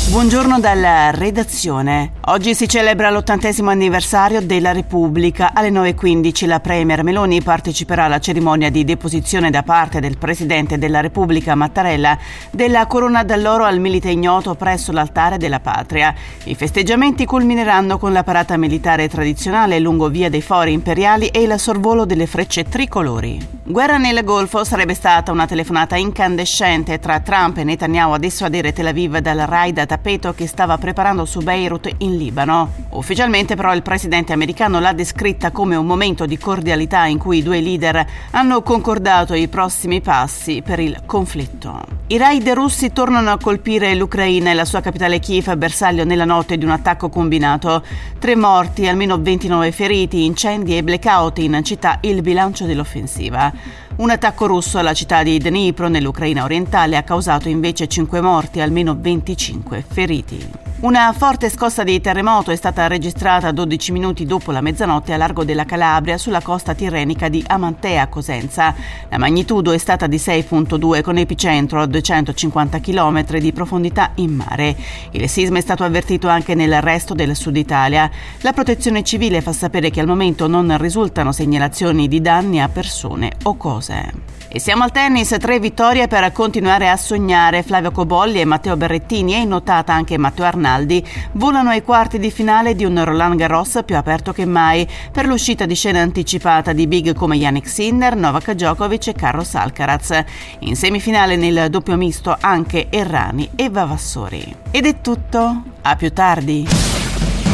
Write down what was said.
Buongiorno dalla redazione. Oggi si celebra l'80° anniversario della Repubblica. Alle 9:15 la Premier Meloni parteciperà alla cerimonia di deposizione da parte del Presidente della Repubblica Mattarella della corona d'alloro al milite ignoto presso l'altare della Patria. I festeggiamenti culmineranno con la parata militare tradizionale lungo via dei Fori Imperiali e il sorvolo delle frecce tricolori. Guerra nel Golfo sarebbe stata una telefonata incandescente tra Trump e Netanyahu a dissuadere Tel Aviv dal raid a tappeto che stava preparando su Beirut in Libano. Ufficialmente però il presidente americano l'ha descritta come un momento di cordialità in cui i due leader hanno concordato i prossimi passi per il conflitto. I raid russi tornano a colpire l'Ucraina e la sua capitale Kiev, bersaglio nella notte di un attacco combinato. 3 morti, almeno 29 feriti, incendi e blackout in città, il bilancio dell'offensiva. Un attacco russo alla città di Dnipro, nell'Ucraina orientale, ha causato invece 5 morti e almeno 25 feriti. Una forte scossa di terremoto è stata registrata 12 minuti dopo la mezzanotte a largo della Calabria, sulla costa tirrenica di Amantea, Cosenza. La magnitudo è stata di 6,2 con epicentro a 250 km di profondità in mare. Il sisma è stato avvertito anche nel resto del sud Italia. La Protezione Civile fa sapere che al momento non risultano segnalazioni di danni a persone o cose. E siamo al tennis, 3 vittorie per continuare a sognare. Flavio Cobolli e Matteo Berrettini, e in notata anche Matteo Arnaldi, volano ai quarti di finale di un Roland Garros più aperto che mai, per l'uscita di scena anticipata di big come Jannik Sinner, Novak Djokovic e Carlos Alcaraz. In semifinale nel doppio misto anche Errani e Vavassori. Ed è tutto, a più tardi.